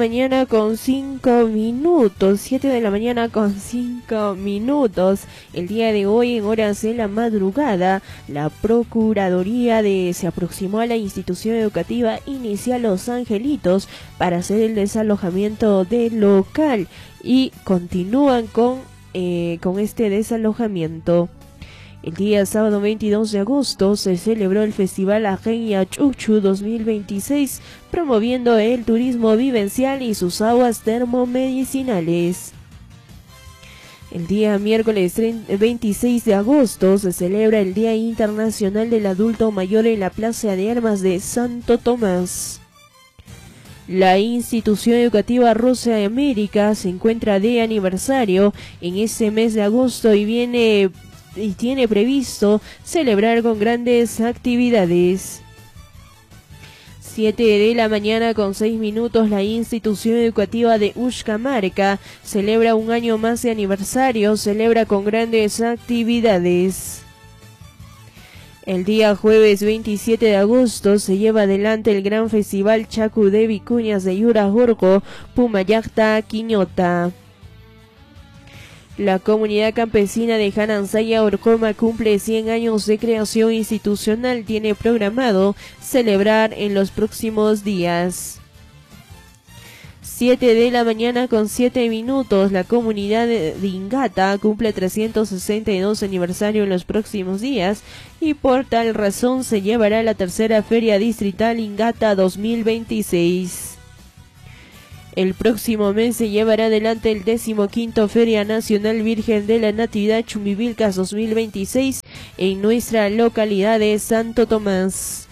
Mañana con 5 minutos, 7 de la mañana con 5 minutos. El día de hoy, en horas de la madrugada, la Procuraduría se aproximó a la institución educativa inicial Los Angelitos para hacer el desalojamiento del local y continúan con este desalojamiento. El día sábado 22 de agosto se celebró el Festival Ajeña Chuchu 2026, promoviendo el turismo vivencial y sus aguas termomedicinales. El día miércoles 26 de agosto se celebra el Día Internacional del Adulto Mayor en la Plaza de Armas de Santo Tomás. La institución educativa Rosa de América se encuentra de aniversario en este mes de agosto y tiene previsto celebrar con grandes actividades. 7 de la mañana con 6 minutos, la institución educativa de Uxcamarca celebra un año más de aniversario, celebra con grandes actividades. El día jueves 27 de agosto se lleva adelante el gran festival Chacu de Vicuñas de Yurajorco, Pumayacta, Quiñota. La comunidad campesina de Janansaya Orcoma cumple 100 años de creación institucional. Tiene programado celebrar en los próximos días. 7 de la mañana con 7 minutos. La comunidad de Ingata cumple 362 aniversario en los próximos días y por tal razón se llevará la tercera Feria Distrital Ingata 2026. El próximo mes se llevará adelante el 15º Feria Nacional Virgen de la Natividad Chumbivilcas 2026 en nuestra localidad de Santo Tomás.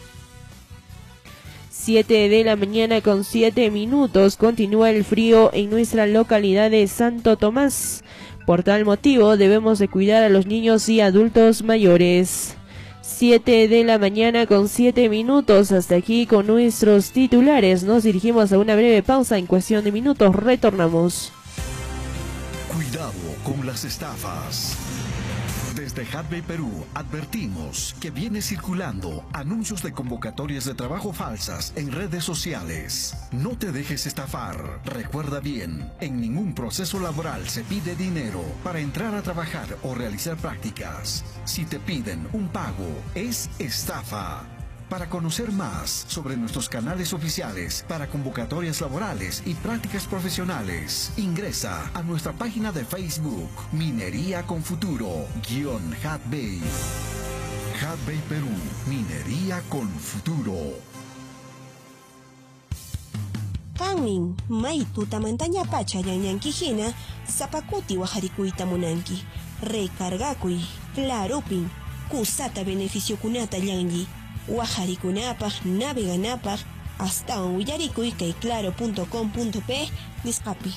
7 de la mañana con 7 minutos. Continúa el frío en nuestra localidad de Santo Tomás. Por tal motivo debemos de cuidar a los niños y adultos mayores. 7 de la mañana con 7 minutos. Hasta aquí con nuestros titulares. Nos dirigimos a una breve pausa. En cuestión de minutos retornamos. Cuidado con las estafas. Desde Hatbay Perú advertimos que viene circulando anuncios de convocatorias de trabajo falsas en redes sociales. No te dejes estafar. Recuerda bien, en ningún proceso laboral se pide dinero para entrar a trabajar o realizar prácticas. Si te piden un pago, es estafa. Para conocer más sobre nuestros canales oficiales para convocatorias laborales y prácticas profesionales, ingresa a nuestra página de Facebook, Minería con Futuro, _Hatbay. Hatbay Perú, Minería con Futuro. Kanmin, may tutamantaña pacha yanyankijina, zapakuti wajarikuita munanki, recargakuy, clarupin, kusata beneficio kunata yanyi. Wajarikunapaj, naveganapaj, hasta un willarikuy kay claro.com.p nisqapi.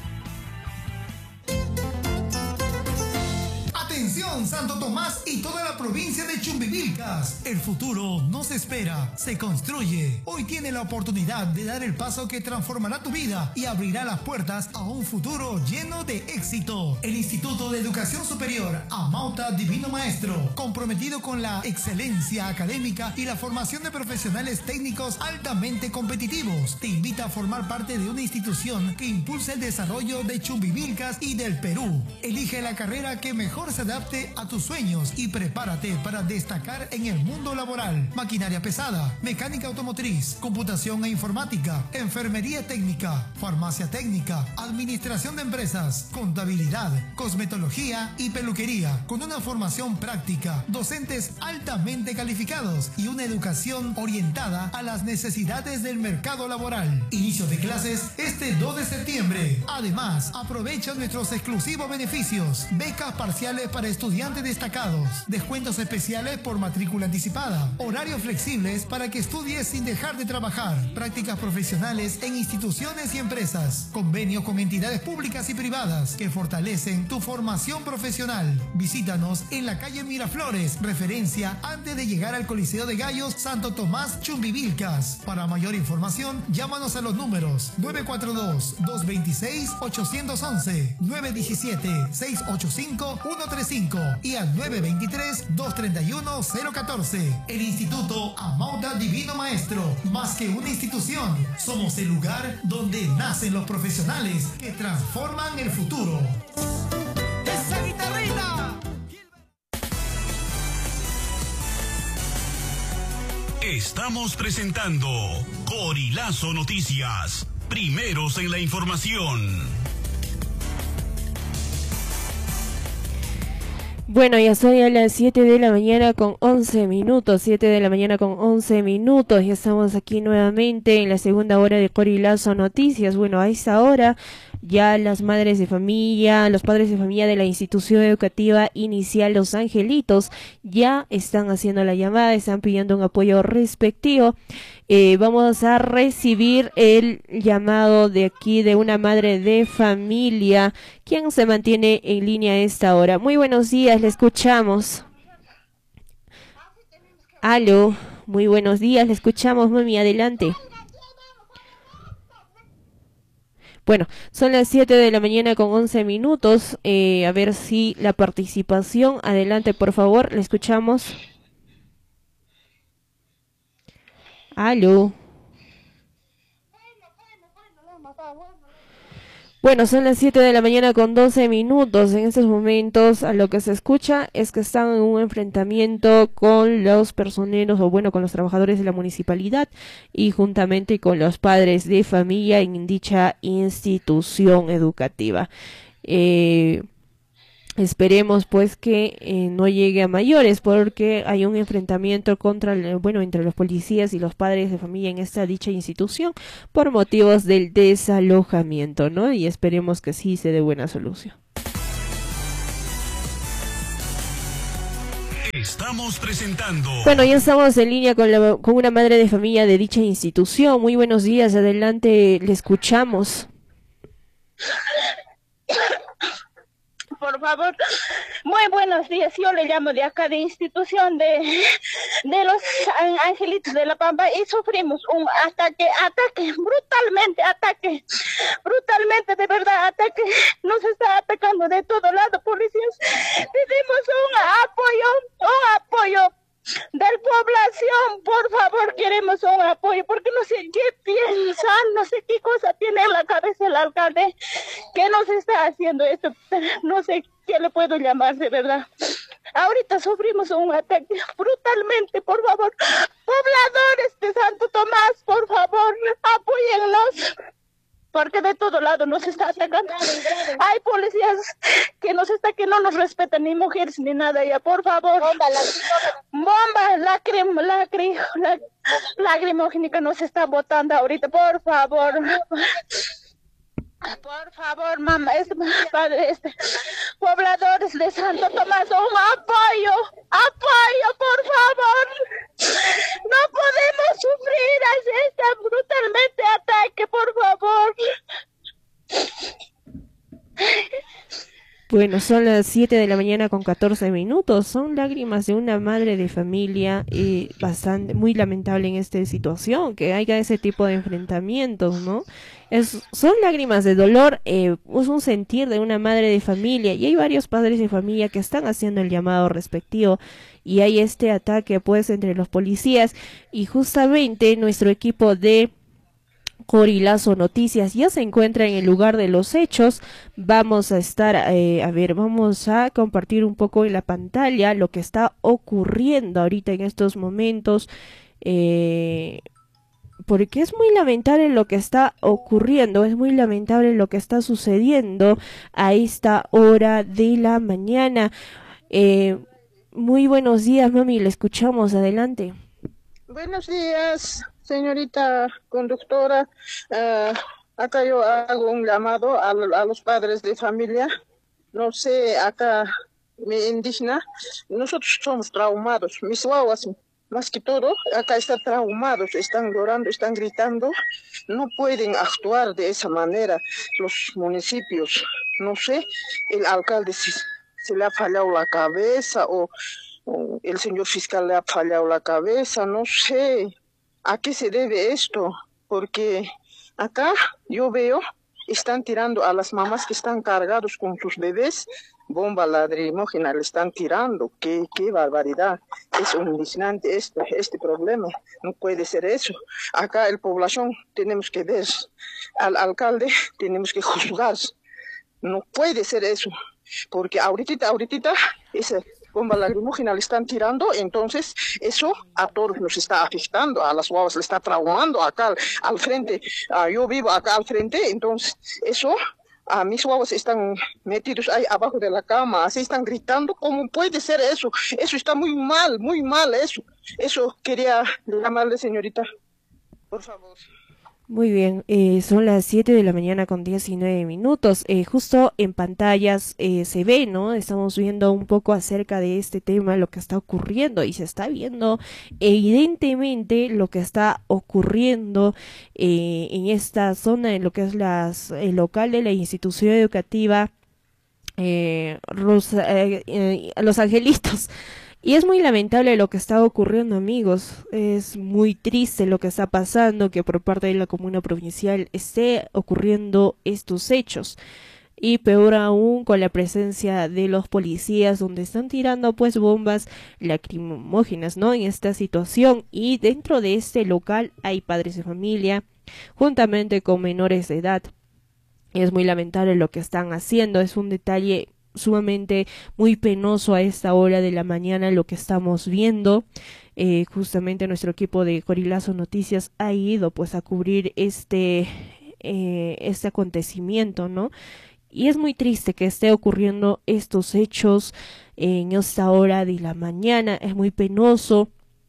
Atención Santo Tomás y toda la provincia de Chumbivilcas. El futuro no se espera, se construye. Hoy tiene la oportunidad de dar el paso que transformará tu vida y abrirá las puertas a un futuro lleno de éxito. El Instituto de Educación Superior Amauta Divino Maestro, comprometido con la excelencia académica y la formación de profesionales técnicos altamente competitivos, te invita a formar parte de una institución que impulsa el desarrollo de Chumbivilcas y del Perú. Elige la carrera que mejor se adapte a tus sueños y prepárate para destacar en el mundo laboral. Maquinaria pesada, mecánica automotriz, computación e informática, enfermería técnica, farmacia técnica, administración de empresas, contabilidad, cosmetología y peluquería, con una formación práctica, docentes altamente calificados y una educación orientada a las necesidades del mercado laboral. Inicio de clases este 2 de septiembre. Además, aprovecha nuestros exclusivos beneficios: becas parciales para estudiantes destacados, descuentos especiales por matrícula anticipada, horarios flexibles para que estudies sin dejar de trabajar, prácticas profesionales en instituciones y empresas, convenios con entidades públicas y privadas que fortalecen tu formación profesional. Visítanos en la calle Miraflores, referencia antes de llegar al Coliseo de Gallos, Santo Tomás, Chumbivilcas. Para mayor información, llámanos a los números 942-226-811, 917-685-135 Puno y al 923-231-014. El Instituto Amauda Divino Maestro, más que una institución, somos el lugar donde nacen los profesionales que transforman el futuro. ¡Esa guitarrita! Estamos presentando Corilazo Noticias, primeros en la información. Bueno, ya son a las 7 de la mañana con 11 minutos, 7 de la mañana con 11 minutos, ya estamos aquí nuevamente en la segunda hora de Corilazo Noticias. Bueno, a esta hora ya las madres de familia, los padres de familia de la institución educativa inicial Los Angelitos ya están haciendo la llamada, están pidiendo un apoyo respectivo. Vamos a recibir el llamado de aquí de una madre de familia, quien se mantiene en línea a esta hora. Muy buenos días, le escuchamos. Aló, muy buenos días, le escuchamos, mami, adelante. Bueno, son las 7 de la mañana con 11 minutos. A ver si la participación, adelante por favor, le escuchamos. Aló. Bueno, son las 7 de la mañana con 12 minutos. En estos momentos, a lo que se escucha es que están en un enfrentamiento con los personeros, o bueno, con los trabajadores de la municipalidad y juntamente con los padres de familia en dicha institución educativa. Esperemos pues que no llegue a mayores, porque hay un enfrentamiento entre los policías y los padres de familia en esta dicha institución por motivos del desalojamiento, ¿no? Y esperemos que sí se dé buena solución. Estamos presentando. Bueno, ya estamos en línea con una madre de familia de dicha institución. Muy buenos días, adelante, le escuchamos. Por favor, muy buenos días. Yo le llamo de acá de institución de los Angelitos de la Pampa y sufrimos un ataque brutalmente, de verdad, ataque. Nos está atacando de todo lado, policías. Pedimos un apoyo de población, por favor, queremos un apoyo, porque no sé qué piensan, no sé qué cosa tiene en la cabeza el alcalde que nos está haciendo esto, no sé qué le puedo llamar, de verdad. Ahorita sufrimos un ataque brutalmente, por favor, pobladores de Santo Tomás, por favor, apóyennos, porque de todo lado nos está atacando. Hay policías que no nos respetan, ni mujeres ni nada, ya, por favor. Bomba lacrimogénica nos está botando ahorita, por favor. Por favor, mamá, pobladores de Santo Tomás, un apoyo, por favor. No podemos sufrir este brutalmente ataque, por favor. Bueno, son las 7 de la mañana con 14 minutos. Son lágrimas de una madre de familia, muy lamentable en esta situación, que haya ese tipo de enfrentamientos, ¿no? Son lágrimas de dolor, es un sentir de una madre de familia, y hay varios padres de familia que están haciendo el llamado respectivo, y hay este ataque pues entre los policías, y justamente nuestro equipo de Corilazo Noticias ya se encuentra en el lugar de los hechos. Vamos a estar, vamos a compartir un poco en la pantalla lo que está ocurriendo ahorita en estos momentos, porque es muy lamentable lo que está ocurriendo, es muy lamentable lo que está sucediendo a esta hora de la mañana. Muy buenos días, mami, le escuchamos, adelante. Buenos días, señorita conductora. Acá yo hago un llamado a los padres de familia. No sé, acá mi indígena, nosotros somos traumados. Mis guaguas, más que todo, acá están traumados, están llorando, están gritando. No pueden actuar de esa manera los municipios. No sé, el alcalde se le ha fallado la cabeza o el señor fiscal le ha fallado la cabeza, no sé a qué se debe esto, porque acá yo veo, están tirando a las mamás que están cargados con sus bebés bomba lacrimógena le están tirando. Qué barbaridad. Es indignante este problema. No puede ser eso. Acá el población tenemos que ver al alcalde, tenemos que juzgar. No puede ser eso. Porque ahorita, esa bomba lacrimógena le están tirando, entonces eso a todos nos está afectando, a las guaguas le está traumando acá al frente. Yo vivo acá al frente, entonces eso, a mis guaguas están metidos ahí abajo de la cama, así están gritando. ¿Cómo puede ser eso? Eso está muy mal eso. Eso quería llamarle, señorita, por favor. Muy bien, son las 7 de la mañana con 19 minutos. Justo en pantallas se ve, ¿no? Estamos viendo un poco acerca de este tema, lo que está ocurriendo, y se está viendo evidentemente lo que está ocurriendo en esta zona, en lo que es el local de la institución educativa Los Angelitos. Y es muy lamentable lo que está ocurriendo, amigos. Es muy triste lo que está pasando, que por parte de la comuna provincial esté ocurriendo estos hechos. Y peor aún con la presencia de los policías, donde están tirando pues bombas lacrimógenas, ¿no? En esta situación. Y dentro de este local hay padres de familia, juntamente con menores de edad. Y es muy lamentable lo que están haciendo. Es un detalle sumamente muy penoso a esta hora de la mañana lo que estamos viendo. Justamente nuestro equipo de Corilazo Noticias ha ido pues a cubrir este acontecimiento, ¿no? Y es muy triste que esté ocurriendo estos hechos en esta hora de la mañana. Es muy penoso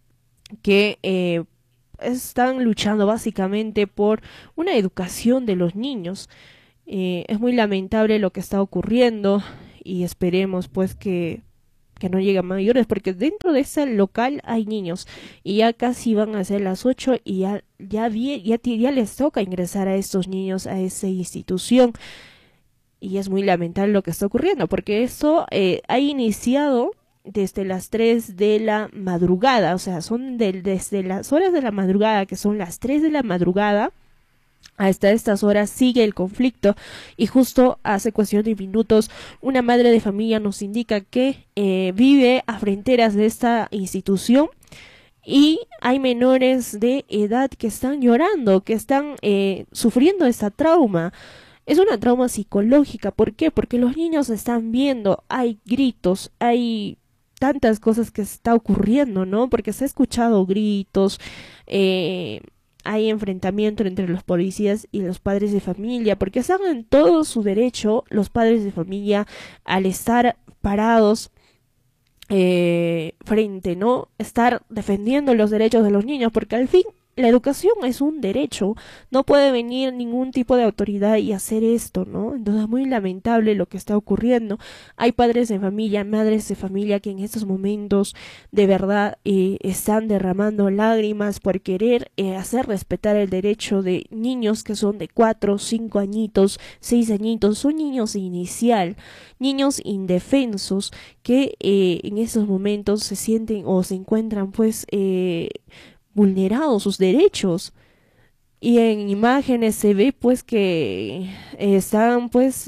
que están luchando básicamente por una educación de los niños. Es muy lamentable lo que está ocurriendo. Y esperemos pues que no lleguen a mayores, porque dentro de ese local hay niños y ya casi van a ser las 8 y ya les toca ingresar a estos niños a esa institución. Y es muy lamentable lo que está ocurriendo, porque esto ha iniciado desde las 3 de la madrugada, o sea, son desde las horas de la madrugada, que son las 3 de la madrugada, hasta estas horas sigue el conflicto. Y justo hace cuestión de minutos una madre de familia nos indica que vive a fronteras de esta institución y hay menores de edad que están llorando, que están sufriendo esta trauma. Es una trauma psicológica. ¿Por qué? Porque los niños están viendo, hay gritos, hay tantas cosas que está ocurriendo, ¿no? Porque se ha escuchado gritos, hay enfrentamiento entre los policías y los padres de familia, porque están en todo su derecho los padres de familia al estar parados frente, ¿no? Estar defendiendo los derechos de los niños, porque al fin la educación es un derecho. No puede venir ningún tipo de autoridad y hacer esto, ¿no? Entonces es muy lamentable lo que está ocurriendo. Hay padres de familia, madres de familia que en estos momentos de verdad están derramando lágrimas por querer hacer respetar el derecho de niños que son de 4, 5 añitos, 6 añitos. Son niños inicial, niños indefensos que en estos momentos se sienten o se encuentran pues vulnerados sus derechos. Y en imágenes se ve pues que están pues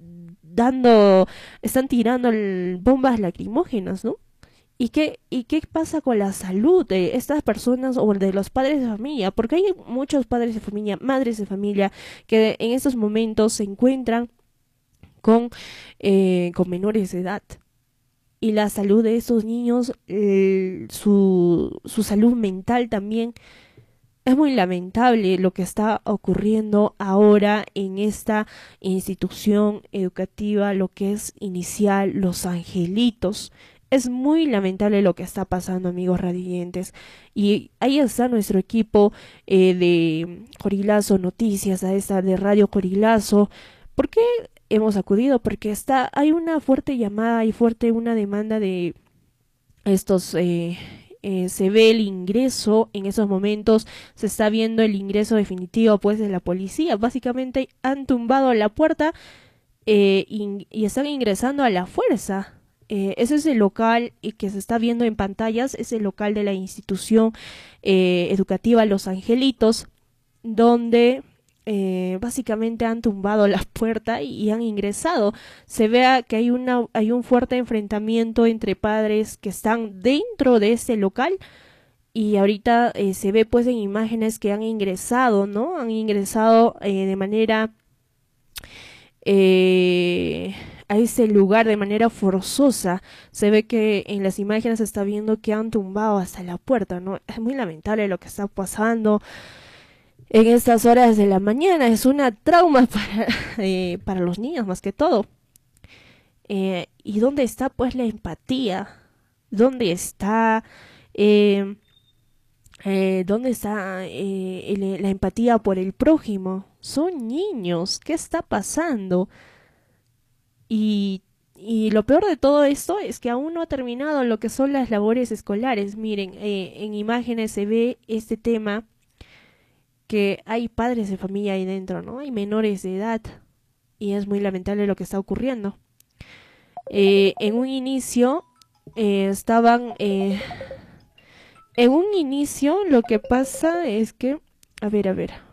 están tirando bombas lacrimógenas, ¿no? ¿Y qué pasa con la salud de estas personas o de los padres de familia? Porque hay muchos padres de familia, madres de familia que en estos momentos se encuentran con menores de edad. Y la salud de estos niños, su salud mental también. Es muy lamentable lo que está ocurriendo ahora en esta institución educativa, lo que es inicial Los Angelitos. Es muy lamentable lo que está pasando, amigos radiantes. Y ahí está nuestro equipo de Corilazo Noticias, a esta de Radio Corilazo. ¿Por qué hemos acudido? Porque hay una fuerte llamada y una demanda de estos se ve el ingreso en esos momentos, se está viendo el ingreso definitivo pues de la policía. Básicamente han tumbado la puerta y están ingresando a la fuerza. Ese es el local que se está viendo en pantallas, es el local de la institución educativa Los Angelitos, donde básicamente han tumbado la puerta y han ingresado. Se ve que hay un fuerte enfrentamiento entre padres que están dentro de este local. Y ahorita se ve pues en imágenes que han ingresado, ¿no? Han ingresado de manera a ese lugar de manera forzosa. Se ve que en las imágenes se está viendo que han tumbado hasta la puerta, ¿no? Es muy lamentable lo que está pasando en estas horas de la mañana. Es una trauma para los niños más que todo. ¿Y dónde está pues la empatía? ¿Dónde está... ¿dónde está la empatía por el prójimo? Son niños, ¿qué está pasando? Y lo peor de todo esto es que aún no ha terminado lo que son las labores escolares. Miren, en imágenes se ve este tema, que hay padres de familia ahí dentro, ¿no? Hay menores de edad, y es muy lamentable lo que está ocurriendo. En un inicio En un inicio lo que pasa es que... A ver.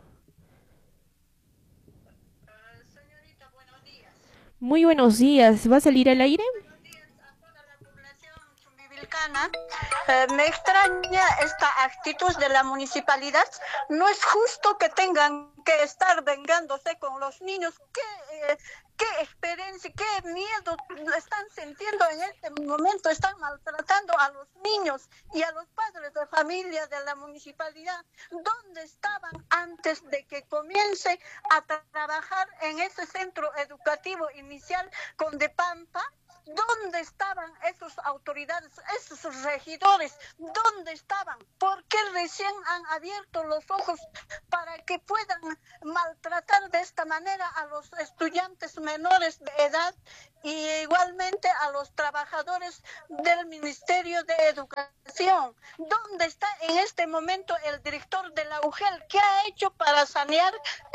Señorita, buenos días. Muy buenos días. ¿Va a salir al aire? Buenos días a toda la población chumbivilcana. Me extraña esta actitud de la municipalidad. No es justo que tengan que estar vengándose con los niños. ¿Qué experiencia, qué miedo están sintiendo en este momento? Están maltratando a los niños y a los padres de familia de la municipalidad. ¿Dónde estaban antes de que comience a trabajar en ese centro educativo inicial con De Pampa? ¿Dónde estaban esas autoridades, esos regidores? ¿Dónde estaban? ¿Por qué recién han abierto los ojos para que puedan maltratar de esta manera a los estudiantes menores de edad y igualmente a los trabajadores del Ministerio de Educación? ¿Dónde está en este momento el director de la UGEL? ¿Qué ha hecho para sanear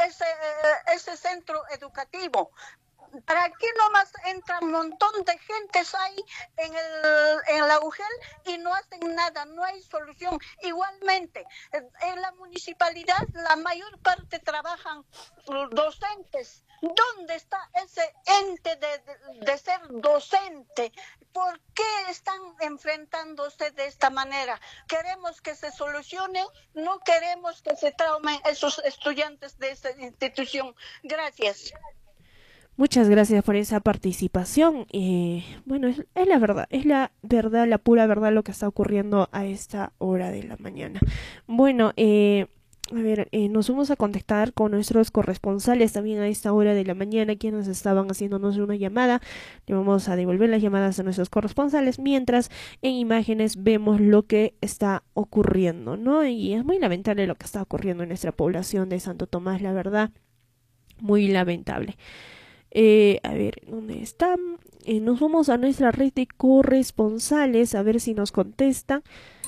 ese centro educativo? ¿Para qué nomás entra un montón de gentes ahí en la UGEL y no hacen nada? No hay solución. Igualmente, en la municipalidad la mayor parte trabajan docentes. ¿Dónde está ese ente de ser docente? ¿Por qué están enfrentándose de esta manera? Queremos que se solucione, no queremos que se traumen esos estudiantes de esa institución. Gracias. Muchas gracias por esa participación. Bueno, es la verdad, la pura verdad lo que está ocurriendo a esta hora de la mañana. Bueno, nos vamos a contactar con nuestros corresponsales también a esta hora de la mañana, quienes estaban haciéndonos una llamada. Le vamos a devolver las llamadas a nuestros corresponsales, mientras en imágenes vemos lo que está ocurriendo, ¿no? Y es muy lamentable lo que está ocurriendo en nuestra población de Santo Tomás, la verdad, muy lamentable. ¿Dónde están? Nos vamos a nuestra red de corresponsales a ver si nos contestan.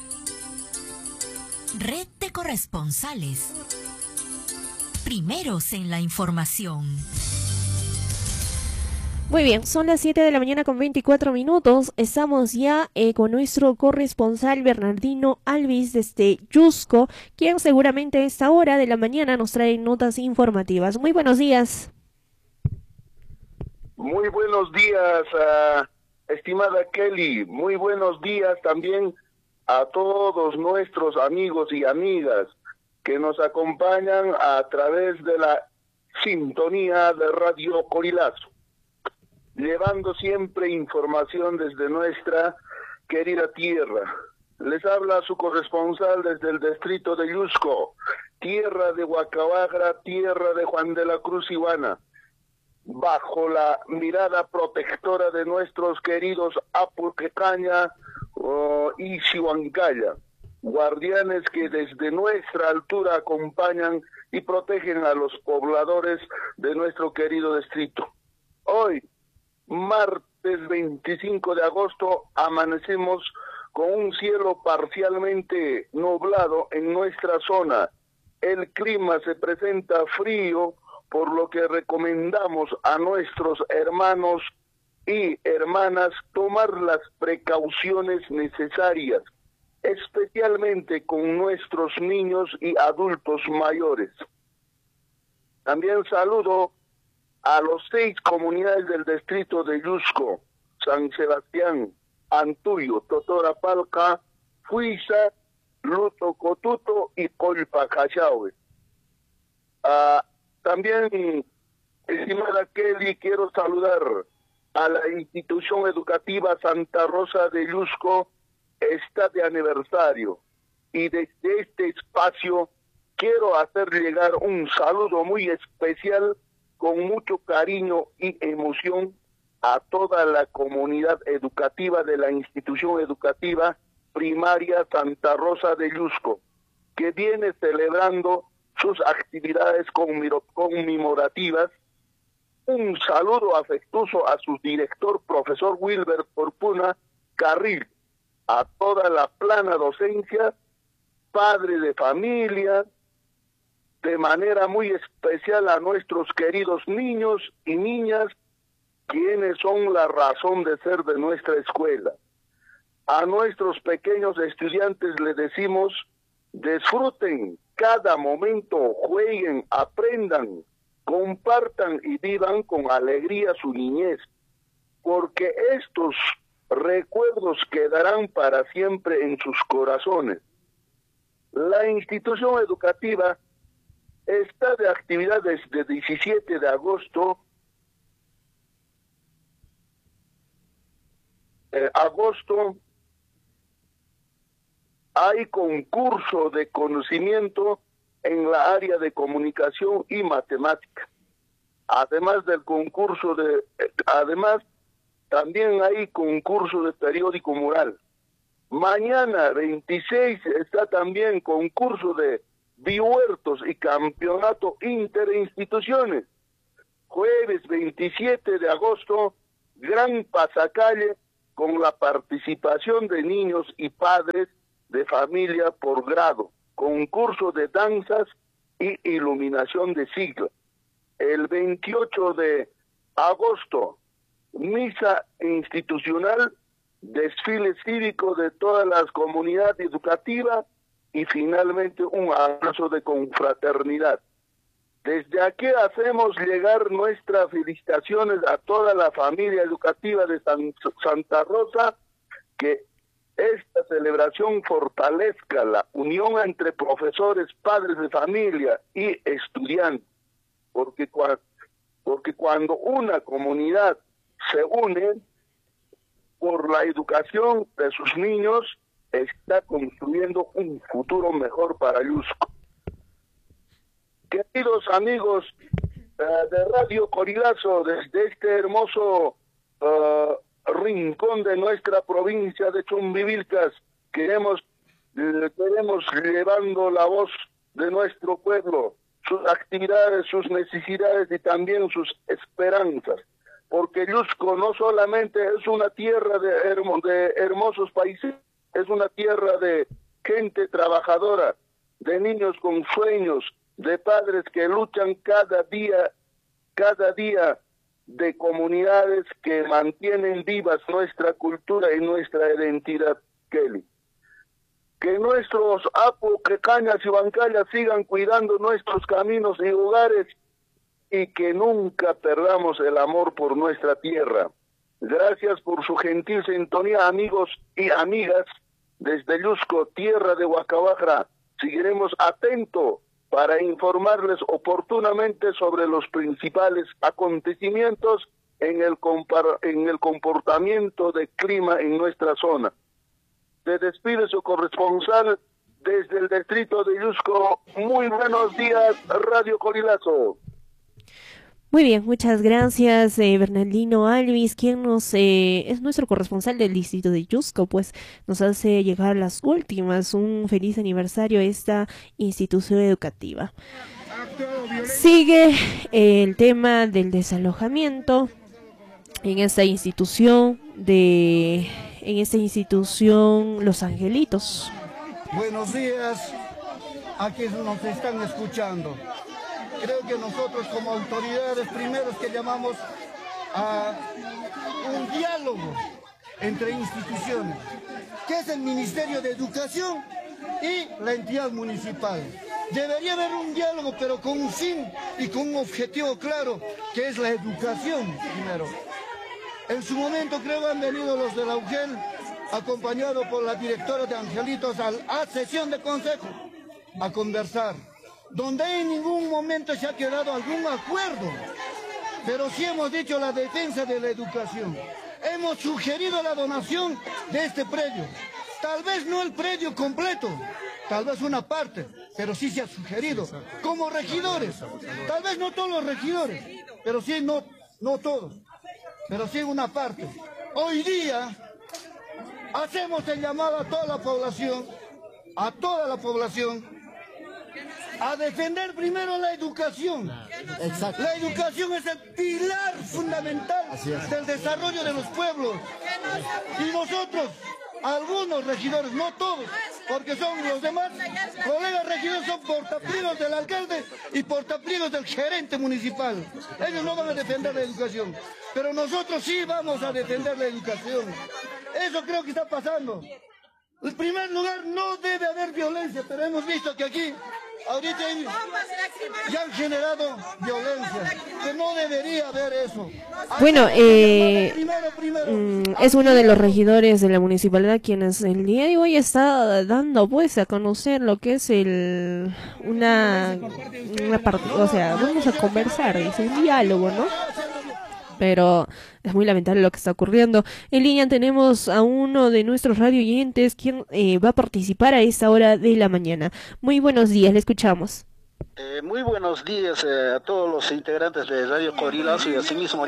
Red de corresponsales. Primeros en la información. Muy bien, son las 7 de la mañana con 24 minutos. Estamos ya con nuestro corresponsal Bernardino Alvis desde Yusco, quien seguramente a esta hora de la mañana nos trae notas informativas. Muy buenos días. Muy buenos días, estimada Kelly. Muy buenos días también a todos nuestros amigos y amigas que nos acompañan a través de la sintonía de Radio Corilazo, llevando siempre información desde nuestra querida tierra. Les habla su corresponsal desde el distrito de Yusco, tierra de Huacabagra, tierra de Juan de la Cruz Iguana, bajo la mirada protectora de nuestros queridos Apuquecaña y Xihuancaya, guardianes que desde nuestra altura acompañan y protegen a los pobladores de nuestro querido distrito. Hoy, martes 25 de agosto, amanecemos con un cielo parcialmente nublado en nuestra zona. El clima se presenta frío, por lo que recomendamos a nuestros hermanos y hermanas tomar las precauciones necesarias, especialmente con nuestros niños y adultos mayores. También saludo a los 6 comunidades del distrito de Yusco, San Sebastián, Antuyo, Totorapalca, Fuiza, Luto Cotuto y Colpacachahue. También, estimada Kelly, quiero saludar a la institución educativa Santa Rosa de Yusco, está de aniversario. Y desde este espacio quiero hacer llegar un saludo muy especial, con mucho cariño y emoción, a toda la comunidad educativa de la institución educativa primaria Santa Rosa de Yusco, que viene celebrando sus actividades conmemorativas. Un saludo afectuoso a su director, profesor Wilber Porpuna Carril, a toda la plana docencia, padre de familia, de manera muy especial a nuestros queridos niños y niñas, quienes son la razón de ser de nuestra escuela. A nuestros pequeños estudiantes le decimos, disfruten cada momento, jueguen, aprendan, compartan y vivan con alegría su niñez, porque estos recuerdos quedarán para siempre en sus corazones. La institución educativa está de actividad desde 17 de agosto. Hay concurso de conocimiento en la área de comunicación y matemática. Además del concurso también hay concurso de periódico mural. Mañana 26 está también concurso de biohuertos y campeonato interinstituciones. Jueves 27 de agosto, gran pasacalle con la participación de niños y padres de familia por grado, concurso de danzas y iluminación de siglo. El 28 de agosto, misa institucional, desfile cívico de todas las comunidades educativas y finalmente un abrazo de confraternidad. Desde aquí hacemos llegar nuestras felicitaciones a toda la familia educativa de Santa Rosa, que esta celebración fortalezca la unión entre profesores, padres de familia y estudiantes, porque cuando una comunidad se une por la educación de sus niños, está construyendo un futuro mejor para Yusco. Queridos amigos de Radio Corilazo, desde este hermoso rincón de nuestra provincia de Chumbivilcas, queremos llevando la voz de nuestro pueblo, sus actividades, sus necesidades y también sus esperanzas, porque Yusco no solamente es una tierra de hermosos países, es una tierra de gente trabajadora, de niños con sueños, de padres que luchan cada día, de comunidades que mantienen vivas nuestra cultura y nuestra identidad, Kelly. Que nuestros apo, cañas y bancallas sigan cuidando nuestros caminos y hogares y que nunca perdamos el amor por nuestra tierra. Gracias por su gentil sintonía, amigos y amigas. Desde Yusco, tierra de Huacabajra, seguiremos atentos para informarles oportunamente sobre los principales acontecimientos en el comportamiento de clima en nuestra zona. Se despide su corresponsal desde el distrito de Yusco. Muy buenos días, Radio Corilazo. Muy bien, muchas gracias, Bernardino Alvis, quien es nuestro corresponsal del distrito de Yusco, pues nos hace llegar las últimas. Un feliz aniversario a esta institución educativa. Sigue el tema del desalojamiento en esta institución Los Angelitos. Buenos días a quienes nos están escuchando. Creo que nosotros como autoridades primeros que llamamos a un diálogo entre instituciones, que es el Ministerio de Educación y la entidad municipal. Debería haber un diálogo, pero con un fin y con un objetivo claro, que es la educación primero. En su momento creo que han venido los de la UGEL, acompañados por la directora de Angelitos, a sesión de consejo, a conversar, donde en ningún momento se ha quedado algún acuerdo, pero sí hemos dicho la defensa de la educación. Hemos sugerido la donación de este predio, tal vez no el predio completo, tal vez una parte, pero sí se ha sugerido, como regidores, tal vez no todos los regidores, pero sí no todos, pero sí una parte. Hoy día hacemos el llamado a toda la población, a defender primero la educación. Exacto. La educación es el pilar fundamental del desarrollo de los pueblos. Y nosotros, algunos regidores, no todos, porque son los demás colegas regidores, son portapliegos del alcalde y portapliegos del gerente municipal. Ellos no van a defender la educación, pero nosotros sí vamos a defender la educación. Eso creo que está pasando. En primer lugar, no debe haber violencia, pero hemos visto que aquí ahorita ya han generado violencia, que no debería haber eso. Bueno, es uno de los regidores de la municipalidad quienes el día de hoy está dando pues a conocer lo que es una parte, o sea, vamos a conversar, es un diálogo, ¿no? Pero es muy lamentable lo que está ocurriendo. En línea tenemos a uno de nuestros radio oyentes quien va a participar a esta hora de la mañana. Muy buenos días, le escuchamos. Muy buenos días a todos los integrantes de Radio Corilazo y asimismo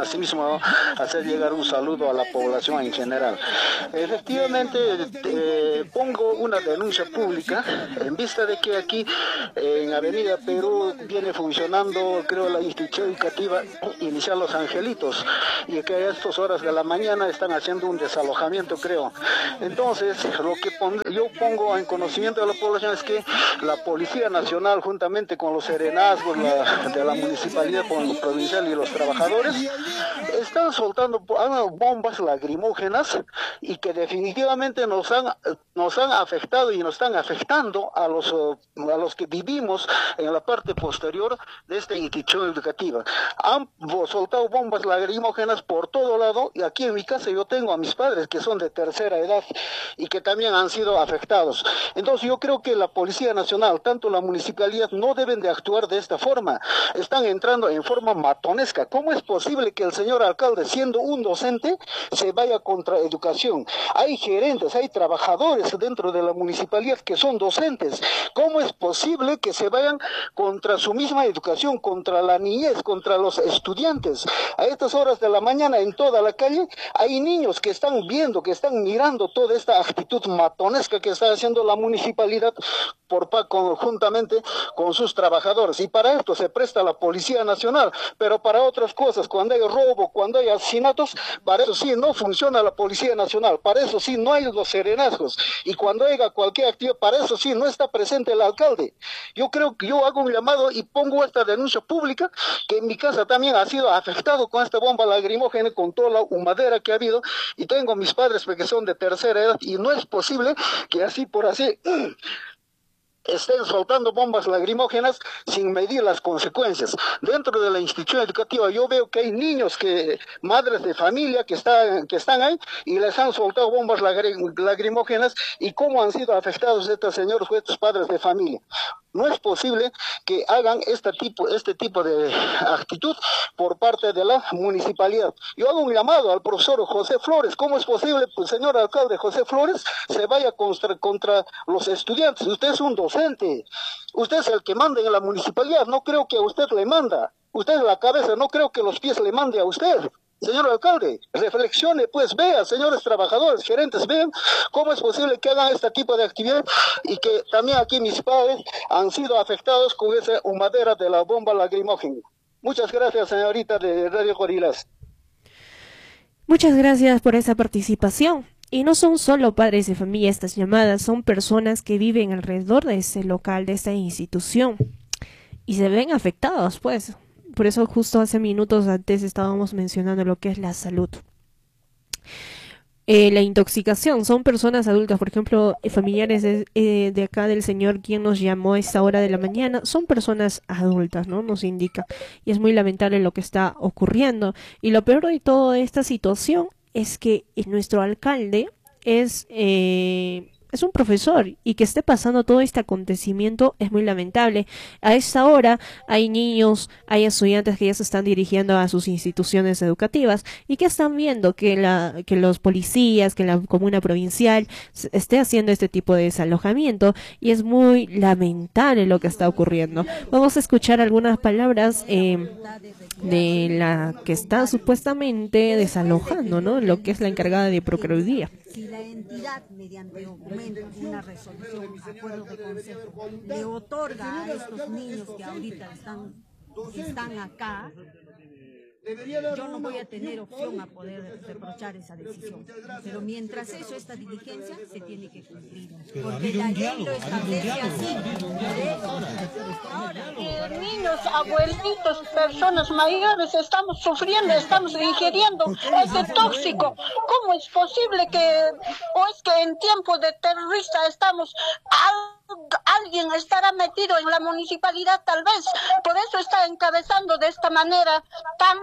hacer llegar un saludo a la población en general. Efectivamente, pongo una denuncia pública en vista de que aquí en Avenida Perú viene funcionando, creo, la institución educativa inicial Los Angelitos, y que a estas horas de la mañana están haciendo un desalojamiento, creo. Entonces, lo que yo pongo en conocimiento de la población es que la Policía Nacional, juntamente con los serenazgos de la municipalidad, con los provinciales y los trabajadores, están soltando bombas lacrimógenas y que definitivamente nos han afectado y nos están afectando a los que vivimos en la parte posterior de esta institución educativa. Han soltado bombas lacrimógenas por todo lado, y aquí en mi casa yo tengo a mis padres que son de tercera edad y que también han sido afectados. Entonces yo creo que la Policía Nacional, tanto la municipalidad, no deben de actuar de esta forma. Están entrando en forma matonesca. ¿Cómo es posible que el señor alcalde, siendo un docente, se vaya contra educación? Hay gerentes, hay trabajadores dentro de la municipalidad que son docentes. ¿Cómo es posible que se vayan contra su misma educación, contra la niñez, contra los estudiantes? A estas horas de la mañana en toda la calle hay niños que están viendo, que están mirando toda esta actitud matonesca que está haciendo la municipalidad juntamente con sus trabajadores, y para esto se presta la Policía Nacional, pero para otras cosas, cuando hay robo, cuando hay asesinatos, para eso sí no funciona la Policía Nacional, para eso sí no hay los serenazgos, y cuando haya cualquier actividad, para eso sí no está presente el alcalde. Yo creo que yo hago un llamado y pongo esta denuncia pública, que en mi casa también ha sido afectado con esta bomba lacrimógena, con toda la humadera que ha habido, y tengo mis padres que son de tercera edad, y no es posible que así por así estén soltando bombas lacrimógenas sin medir las consecuencias. Dentro de la institución educativa yo veo que hay niños, madres de familia que están ahí, y les han soltado bombas lacrimógenas, y cómo han sido afectados estos señores, estos padres de familia. No es posible que hagan este tipo de actitud por parte de la municipalidad. Yo hago un llamado al profesor José Flores. ¿Cómo es posible que el señor alcalde José Flores se vaya contra los estudiantes? Usted es un docente, usted es el que manda en la municipalidad, no creo que a usted le manda. Usted es la cabeza, no creo que los pies le mande a usted. Señor alcalde, reflexione, pues vea, señores trabajadores, gerentes, vean cómo es posible que hagan este tipo de actividad, y que también aquí mis padres han sido afectados con esa humadera de la bomba lacrimógena. Muchas gracias, señorita de Radio Corilas. Muchas gracias por esa participación. Y no son solo padres de familia estas llamadas, son personas que viven alrededor de ese local, de esta institución, y se ven afectados, pues. Por eso justo hace minutos antes estábamos mencionando lo que es la salud. La intoxicación, son personas adultas, por ejemplo, familiares de acá del señor quien nos llamó a esta hora de la mañana, son personas adultas, ¿no? Nos indica. Y es muy lamentable lo que está ocurriendo. Y lo peor de toda esta situación es que nuestro alcalde es un profesor y que esté pasando todo este acontecimiento es muy lamentable. A esta hora hay niños, hay estudiantes que ya se están dirigiendo a sus instituciones educativas y que están viendo que los policías, que la comuna provincial esté haciendo este tipo de desalojamiento y es muy lamentable lo que está ocurriendo. Vamos a escuchar algunas palabras de la que está supuestamente desalojando, ¿no? Lo que es la encargada de Procuraduría. Si la entidad, mediante documentos, una resolución, acuerdo de consejo, le otorga a estos niños que ahorita están acá, yo no voy a tener opción a poder reprochar esa decisión. Pero mientras eso, esta diligencia se tiene que cumplir. Porque la ley lo establece así. Niños, abuelitos, personas mayores, estamos sufriendo, estamos ingiriendo ese tóxico. ¿Cómo es posible que, o es que en tiempo de terrorista estamos... Alguien estará metido en la municipalidad, tal vez, por eso está encabezando de esta manera tan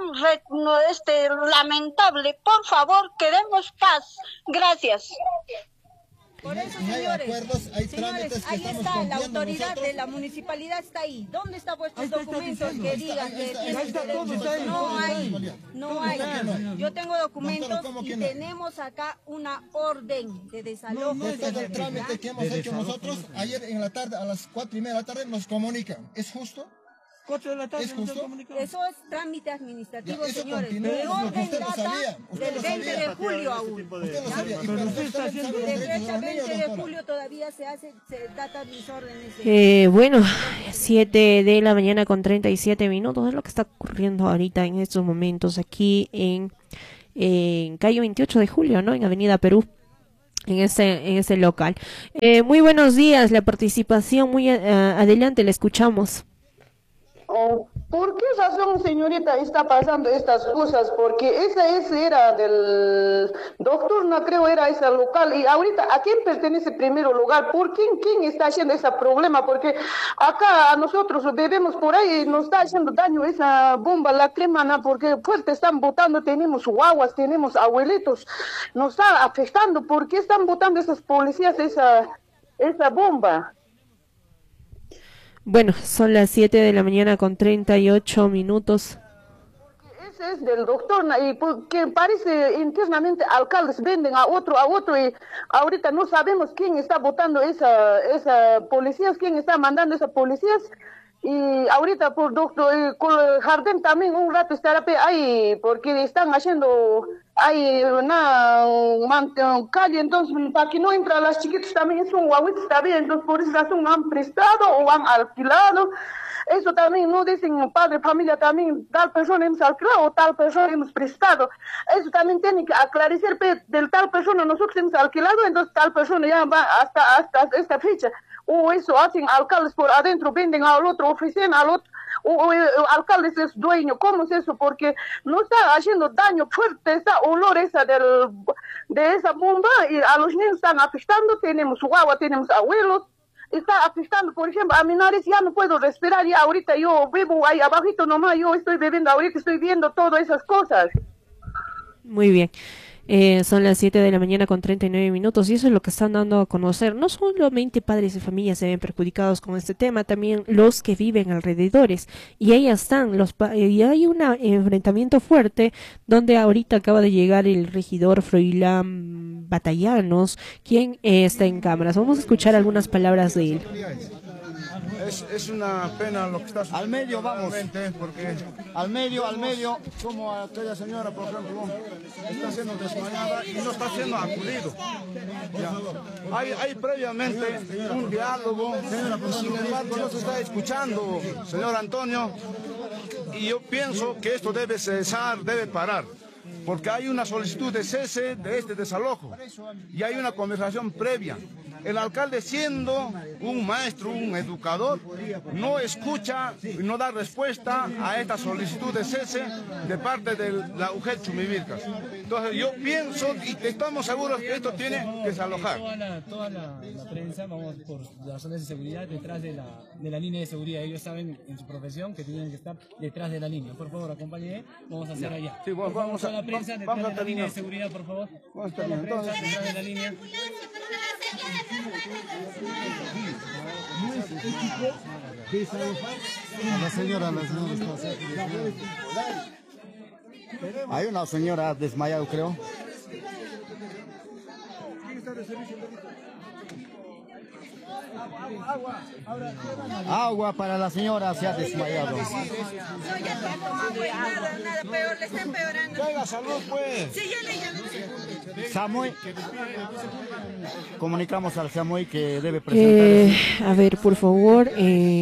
lamentable. Por favor, queremos paz. Gracias. Por eso, señores, ahí está, la autoridad de la municipalidad está ahí. ¿Dónde están vuestros documentos que digan que tienen derecho? No hay. Yo tengo documentos y tenemos acá una orden de desalojo. No está el trámite que hemos hecho nosotros. Ayer en la tarde, a las 4:30 de la tarde, nos comunican. ¿Es justo? 4 de la tarde. ¿Es justo? Eso es trámite administrativo, ya, señores. El orden data del 20 de julio aún. Usted lo sabía. Pero usted está haciendo de fecha 20 de julio todavía se data mis órdenes. Bueno, 7 de la mañana con 37 minutos es lo que está ocurriendo ahorita en estos momentos aquí en calle 28 de julio, ¿no? En Avenida Perú. En ese local. Muy buenos días, la participación muy adelante, la escuchamos. ¿Por qué razón, señorita, está pasando estas cosas? Porque ese era del doctor, no creo, era ese local. Y ahorita, ¿a quién pertenece primero lugar? ¿Por quién está haciendo ese problema? Porque acá a nosotros bebemos por ahí, nos está haciendo daño esa bomba lacrimógena, porque fuerte están botando, tenemos guaguas, tenemos abuelitos, nos está afectando. ¿Por qué están botando esas policías esa bomba? Bueno, son las 7 de la mañana con 38 minutos. Ese es del doctor, y porque parece internamente alcaldes venden a otro, y ahorita no sabemos quién está votando esa policías, quién está mandando esas policías. Y ahorita por doctor, con el jardín también un rato estará ahí, porque están haciendo ahí una calle, entonces para que no entren las chiquitas también son guaguitas también, entonces por esa razón han prestado o han alquilado. Eso también no dicen padre, familia también, tal persona hemos alquilado o tal persona hemos prestado. Eso también tiene que aclarecer, del tal persona nosotros hemos alquilado, entonces tal persona ya va hasta esta fecha. O eso hacen alcaldes por adentro, venden al otro, ofrecen al otro, o alcaldes es dueño. ¿Cómo es eso? Porque no está haciendo daño fuerte esa olor esa de esa bomba y a los niños están afectando. Tenemos guagua, tenemos abuelos, está afectando. Por ejemplo, a mi nariz ya no puedo respirar, ya ahorita yo bebo ahí abajito nomás, yo estoy bebiendo ahorita, estoy viendo todas esas cosas. Muy bien. Son las 7 de la mañana con 39 minutos y eso es lo que están dando a conocer. No solamente padres de familia se ven perjudicados con este tema, también los que viven alrededores. Y ahí están, y hay un enfrentamiento fuerte donde ahorita acaba de llegar el regidor Froilán Batallanos, quien está en cámaras. Vamos a escuchar algunas palabras de él. Es una pena lo que está sucediendo. Al medio vamos, porque al medio, como aquella señora, por ejemplo, está siendo desmayada y no está siendo acudido. Hay previamente un diálogo, sin embargo no se está escuchando, señor Antonio, y yo pienso que esto debe cesar, debe parar. Porque hay una solicitud de cese de este desalojo y hay una conversación previa. el alcalde, siendo un maestro, un educador, no escucha y no da respuesta a esta solicitud de cese de parte de la UGEL Chumivilcas. Entonces yo pienso y estamos seguros que esto tiene que desalojar. Toda la prensa, vamos por las zonas de seguridad detrás de la línea de seguridad. Ellos saben en su profesión que tienen que estar detrás de la línea. Por favor, acompáñenme, vamos a hacer allá. Sí, vamos a la prensa detrás de la línea de seguridad, por favor. Vamos a terminar. Prensa detrás de la línea. La señora hay una señora desmayada, creo. Agua para la señora, se ha desmayado. No, ya está tomando nada peor, le está empeorando. ¡Venga, salud, pues! Sí, ya le Samuel, comunicamos al Samuel que debe presentar. A ver, por favor,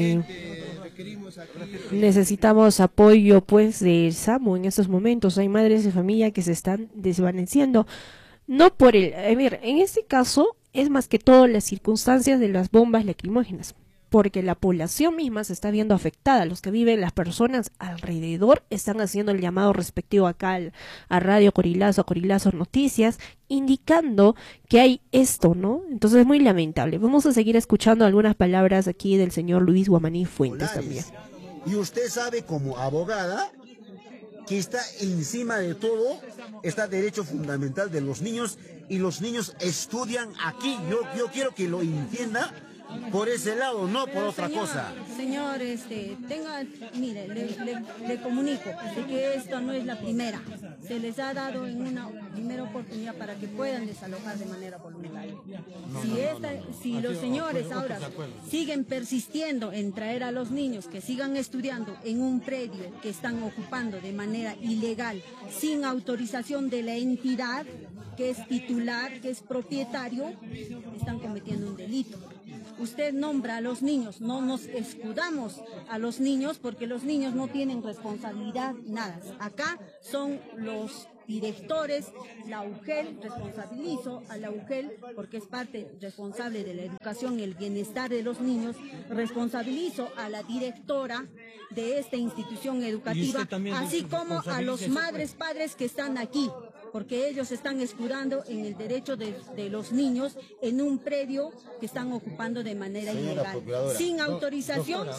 necesitamos apoyo pues de SAMU en estos momentos. Hay madres de familia que se están desvaneciendo. No por el... A ver, en este caso es más que todo las circunstancias de las bombas lacrimógenas, porque la población misma se está viendo afectada. Los que viven, las personas alrededor, están haciendo el llamado respectivo acá a Radio Corilazo, a Corilazo Noticias, indicando que hay esto, ¿no? Entonces es muy lamentable. Vamos a seguir escuchando algunas palabras aquí del señor Luis Guamaní Fuentes también. Y usted sabe, como abogada, que está encima de todo, está derecho fundamental de los niños, y los niños estudian aquí. Yo quiero que lo entienda por ese lado, no por otra cosa. Señor, mire, le comunico de que esto no es la primera. Se les ha dado en una primera oportunidad para que puedan desalojar de manera voluntaria. Si los señores ahora siguen persistiendo en traer a los niños que sigan estudiando en un predio que están ocupando de manera ilegal, sin autorización de la entidad que es titular, que es propietario, están cometiendo un delito. Usted nombra a los niños, no nos escudamos a los niños porque los niños no tienen responsabilidad, nada. Acá son los directores, la UGEL, responsabilizo a la UGEL porque es parte responsable de la educación y el bienestar de los niños, responsabilizo a la directora de esta institución educativa, así como a los madres, padres que están aquí, porque ellos están escudando en el derecho de los niños en un predio que están ocupando de manera ilegal, sin autorización.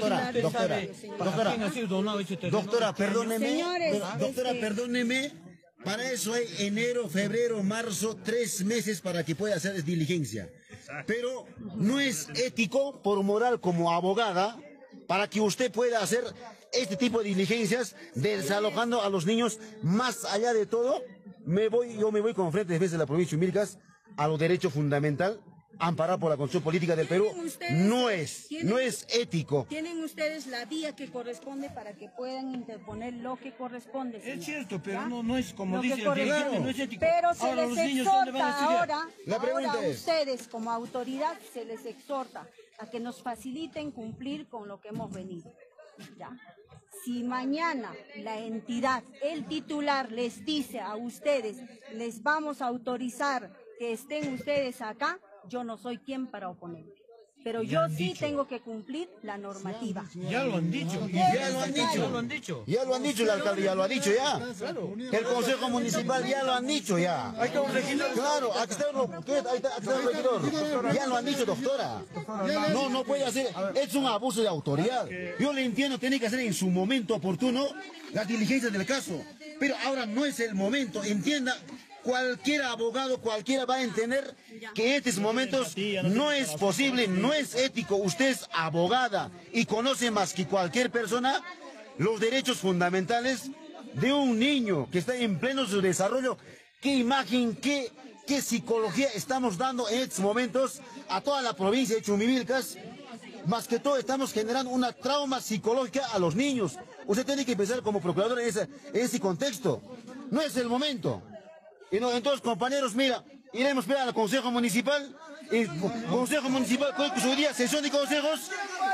Doctora, perdóneme, señores, perdóneme, para eso hay enero, febrero, marzo, 3 meses para que pueda hacer diligencia. Pero no es ético, por moral como abogada, para que usted pueda hacer este tipo de diligencias, desalojando a los niños. Más allá de todo, yo me voy con Frente de Defensa de la Provincia de Chumilcas a los derechos fundamentales, amparado por la Constitución Política del Perú. No es ético. Tienen ustedes la vía que corresponde para que puedan interponer lo que corresponde. Señor. Es cierto, pero no es como dice el dirigente, no es ético. Pero se ahora les los niños, ¿dónde van a estudiar? ahora a ustedes como autoridad se les exhorta a que nos faciliten cumplir con lo que hemos venido. ¿Ya? Si mañana la entidad, el titular, les dice a ustedes, les vamos a autorizar que estén ustedes acá, yo no soy quien para oponerme. Pero yo sí tengo que cumplir la normativa. Ya lo han dicho. Ya lo han dicho. Ya lo han dicho, el alcalde ya lo ha dicho ya. El Consejo Municipal ya lo han dicho ya. Hay que un regidor. Claro, aquí está el regidor. Ya lo han dicho, doctora. No puede hacer. Es un abuso de autoridad. Yo le entiendo, tiene que hacer en su momento oportuno las diligencias del caso. Pero ahora no es el momento, entienda. Cualquier abogado, cualquiera va a entender que en estos momentos no es posible, no es ético. Usted es abogada y conoce más que cualquier persona los derechos fundamentales de un niño que está en pleno su desarrollo. ¿Qué imagen, qué psicología estamos dando en estos momentos a toda la provincia de Chumivilcas? Más que todo estamos generando una trauma psicológica a los niños. Usted tiene que pensar como procurador en ese contexto. No es el momento. Y no, entonces, compañeros, mira, iremos al Consejo Municipal, y Consejo Municipal con su día sesión de consejos,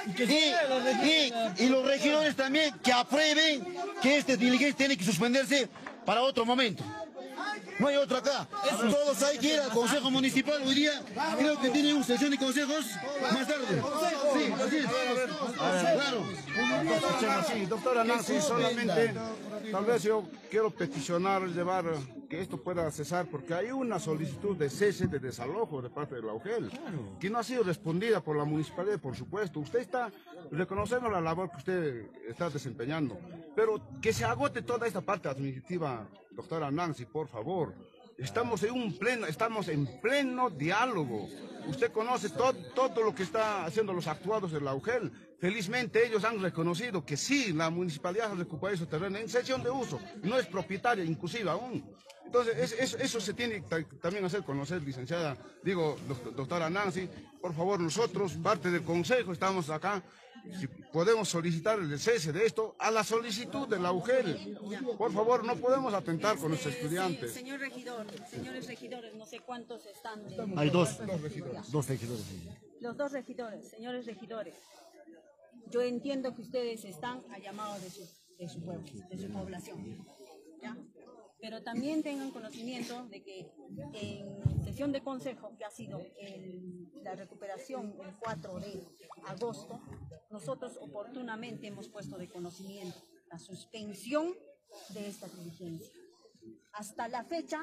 y los regidores también que aprueben que este diligencia tiene que suspenderse para otro momento. No hay otro acá. Todos hay que ir al Consejo Municipal hoy día. Creo que tienen una sesión de consejos más tarde. Sí, así es. Claro. Sí, doctora Nancy, solamente tal vez yo quiero peticionar, llevar que esto pueda cesar, porque hay una solicitud de cese de desalojo de parte de la UGEL, que no ha sido respondida por la municipalidad, por supuesto. Usted está reconociendo la labor que usted está desempeñando, pero que se agote toda esta parte administrativa, doctora Nancy, por favor. Estamos en pleno diálogo. Usted conoce todo lo que está haciendo los actuados de la UGEL. Felizmente ellos han reconocido que sí, la municipalidad ha recuperado ese terreno en cesión de uso, no es propietaria inclusive aún. Entonces eso se tiene que también hacer conocer, licenciada, doctora Nancy. Por favor, nosotros, parte del consejo, estamos acá. Si podemos solicitar el cese de esto a la solicitud de la UGEL. Por favor, no podemos atentar con nuestros estudiantes. Sí, señor regidor, señores regidores, no sé cuántos están. Hay dos regidores. Los dos regidores, señores regidores. Yo entiendo que ustedes están a llamado de su pueblo, de su población, ¿ya? Pero también tengan conocimiento de que en sesión de consejo, que ha sido la recuperación el 4 de agosto, nosotros oportunamente hemos puesto de conocimiento la suspensión de esta diligencia. Hasta la fecha,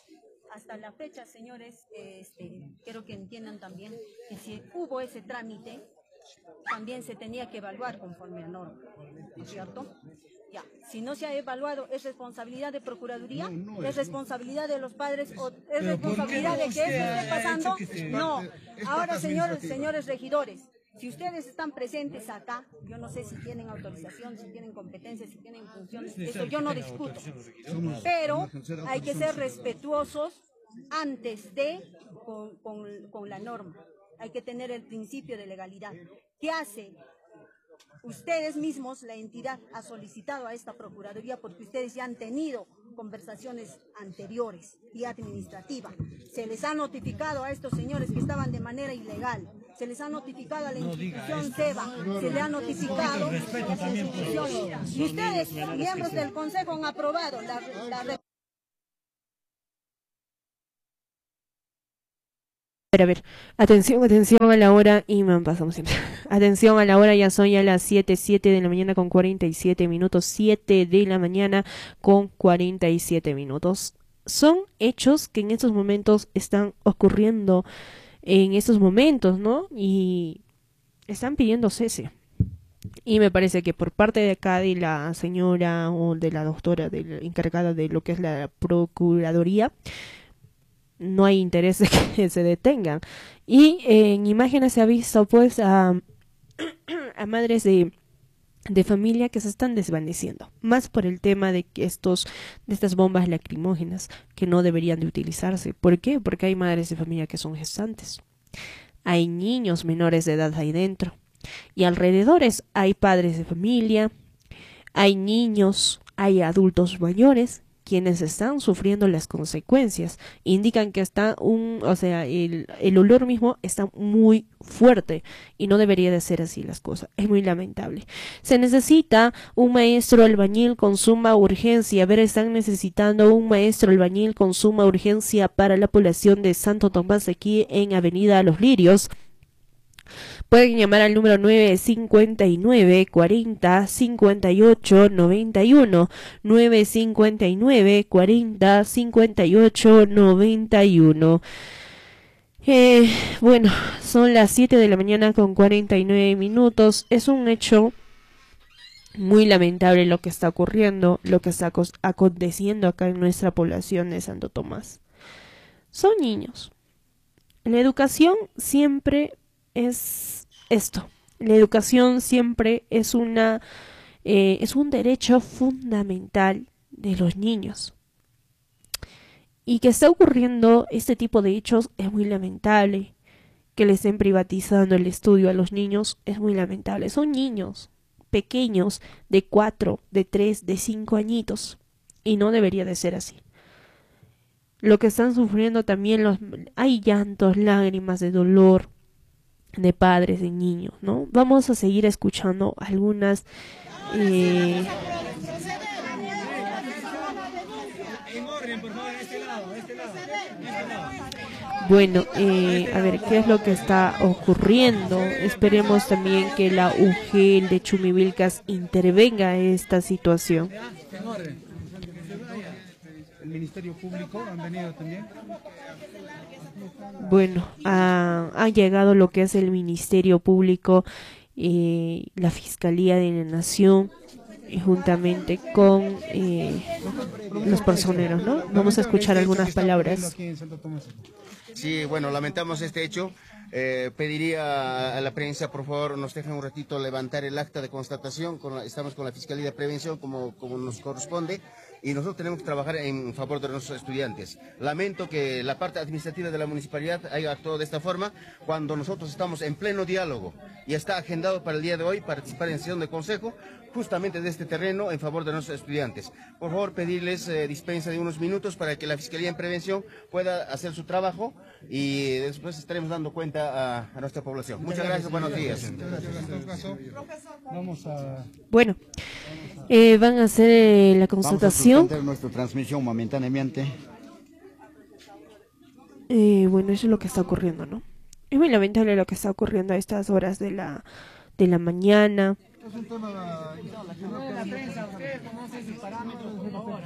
señores, quiero que entiendan también que si hubo ese trámite, también se tenía que evaluar conforme a norma, ¿no es cierto? Ya, si no se ha evaluado, ¿es responsabilidad de Procuraduría? ¿Es responsabilidad de los padres? ¿O es responsabilidad de que esto esté pasando? No. Ahora, señores regidores, si ustedes están presentes acá, yo no sé si tienen autorización, si tienen competencias, si tienen funciones, eso yo no discuto. Pero hay que ser respetuosos antes de con la norma. Hay que tener el principio de legalidad. ¿Qué hace? Ustedes mismos, la entidad, ha solicitado a esta Procuraduría porque ustedes ya han tenido conversaciones anteriores y administrativas. Se les ha notificado a estos señores que estaban de manera ilegal. Se les ha notificado a la institución SEBA. Se le ha notificado a las instituciones. Y ustedes, miembros del Consejo, han aprobado la A ver, atención a la hora, y me pasamos siempre. Atención a la hora, ya son ya las 7 de la mañana con 47 minutos, 7 de la mañana con 47 minutos. Son hechos que en estos momentos están ocurriendo, en estos momentos, ¿no? Y están pidiendo cese. Y me parece que por parte de acá de la señora o de la doctora encargada de lo que es la Procuraduría, no hay interés de que se detengan. Y en imágenes se ha visto pues a madres de familia que se están desvaneciendo, más por el tema de que de estas bombas lacrimógenas que no deberían de utilizarse. ¿Por qué? Porque hay madres de familia que son gestantes, hay niños menores de edad ahí dentro, y alrededores hay padres de familia, hay niños, hay adultos mayores quienes están sufriendo las consecuencias. Indican que está el olor mismo está muy fuerte y no debería de ser así las cosas. Es muy lamentable. Se necesita un maestro albañil con suma urgencia. Están necesitando un maestro albañil con suma urgencia para la población de Santo Tomás aquí en Avenida Los Lirios. Pueden llamar al número 959 40 58 91, 959 40 58 91. Bueno, son las 7 de la mañana con 49 minutos. Es un hecho muy lamentable lo que está ocurriendo, lo que está aconteciendo acá en nuestra población de Santo Tomás. Son niños. La educación siempre es esto. La educación siempre es un derecho fundamental de los niños. Y que está ocurriendo este tipo de hechos es muy lamentable. Que le estén privatizando el estudio a los niños es muy lamentable. Son niños pequeños de 4, de 3, de 5 añitos. Y no debería de ser así. Lo que están sufriendo también hay llantos, lágrimas de dolor de padres, de niños, ¿no? Vamos a seguir escuchando algunas En orden, por favor, a este lado, a este lado. Bueno, a ver, ¿qué es lo que está ocurriendo? Esperemos también que la UGEL de Chumivilcas intervenga en esta situación. En orden. El Ministerio Público han venido también. Bueno, ha llegado lo que es el Ministerio Público, la Fiscalía de la Nación, juntamente con los personeros, ¿no? Vamos a escuchar algunas palabras. Sí, bueno, lamentamos este hecho. Pediría a la prensa, por favor, nos dejen un ratito levantar el acta de constatación. Estamos con la Fiscalía de Prevención como nos corresponde. Y nosotros tenemos que trabajar en favor de nuestros estudiantes. Lamento que la parte administrativa de la municipalidad haya actuado de esta forma cuando nosotros estamos en pleno diálogo y está agendado para el día de hoy participar en sesión de consejo justamente de este terreno en favor de nuestros estudiantes. Por favor, pedirles dispensa de unos minutos para que la Fiscalía en Prevención pueda hacer su trabajo y después estaremos dando cuenta a nuestra población. Muchas gracias, buenos días. Bueno, van a hacer la constatación. Vamos a suspender nuestra transmisión momentáneamente. Bueno, eso es lo que está ocurriendo, ¿no? Es muy lamentable lo que está ocurriendo a estas horas de la mañana. Es un tema de la prensa, usted conoce sus parámetros, por favor.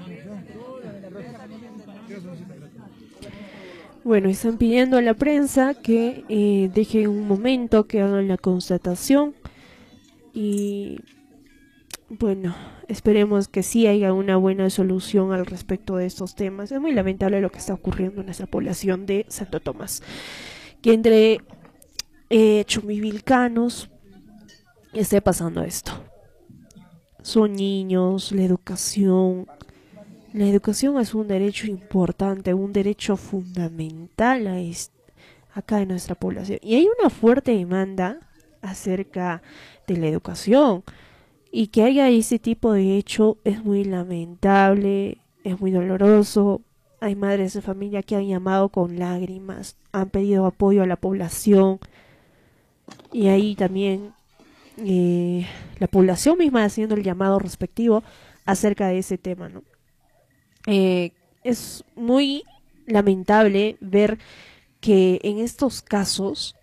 Bueno, están pidiendo a la prensa que dejen un momento, que hagan la constatación y bueno, esperemos que sí haya una buena solución al respecto de estos temas. Es muy lamentable lo que está ocurriendo en nuestra población de Santo Tomás, que entre chumivilcanos esté pasando esto. Son niños, la educación es un derecho importante, un derecho fundamental acá en nuestra población. Y hay una fuerte demanda acerca de la educación. Y que haya ese tipo de hecho es muy lamentable, es muy doloroso. Hay madres de familia que han llamado con lágrimas, han pedido apoyo a la población. Y ahí también la población misma haciendo el llamado respectivo acerca de ese tema, ¿no? Es muy lamentable ver que en estos casos